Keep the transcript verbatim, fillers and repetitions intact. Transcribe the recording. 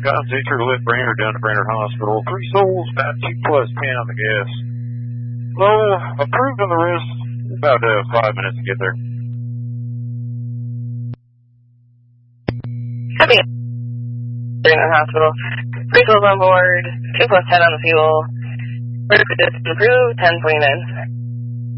Guys, they to lift Brainerd down to Brainerd Hospital. Three souls, about two plus ten on the gas. Low, approved on the rest. About uh, five minutes to get there. Copy. Brainerd Hospital. Three souls on board. Two plus ten on the fuel. First approved, ten twenty-nine.